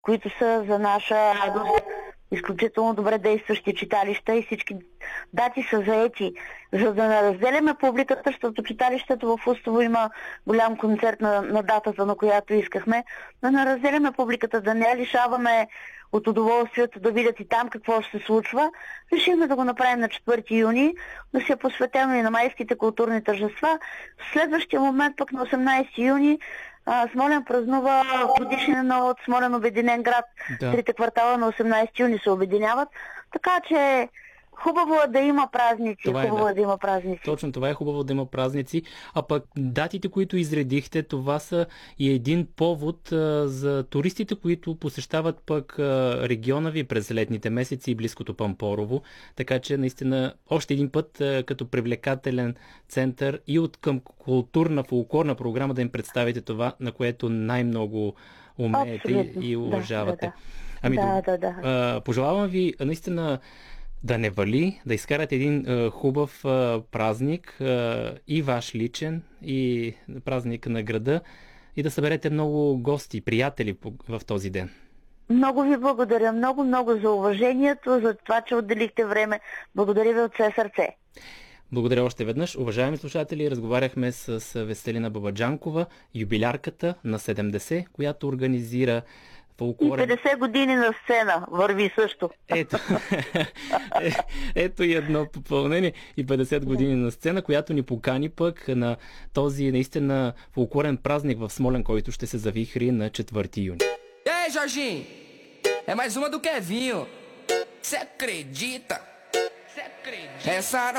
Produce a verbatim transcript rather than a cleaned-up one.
които са за наша радост изключително добре действащи читалища и всички дати са заети. За да не разделяме публиката, защото читалището в Устово има голям концерт на, на датата, на която искахме, да не разделяме публиката, да не я лишаваме от удоволствието да видят и там какво ще се случва. Решихме да го направим на четвърти юни, да се посветим и на майските културни тържества. В следващия момент, пък на осемнадесети юни, Смолян празнува годишнина от Смолян обединен град. Да. Трите квартала на осемнадесети юни се обединяват. Така че хубаво е да има празници. Това хубаво е, да. е да има празници. Точно това е, хубаво да има празници. А пък датите, които изредихте, това са и един повод а, за туристите, които посещават пък а, региона ви през летните месеци и близкото Пампорово. Така че наистина още един път а, като привлекателен център и от към културна, фолклорна програма да им представите това, на което най-много умеете и, и уважавате. Да, да, да. Ами, да, да, да. А, пожелавам ви наистина да не вали, да изкарате един а, хубав а, празник, а, и ваш личен, и празник на града, и да съберете много гости, приятели в този ден. Много ви благодаря, много, много за уважението, за това, че отделихте време. Благодаря ви от все сърце. Благодаря още веднъж. Уважаеми слушатели, разговаряхме с Веселина Бабаджанкова, юбилярката на седемдесет, която организира фолклорен... И петдесет години на сцена върви също. Ето, е, ето и едно попълнение. И петдесет години на сцена, която ни покани пък на този наистина фолклорен празник в Смолян, който ще се завихри на четвърти юни. Ей, Jorginho! É mais uma do Kevinho. Cê acredita? Cê acredita? Essa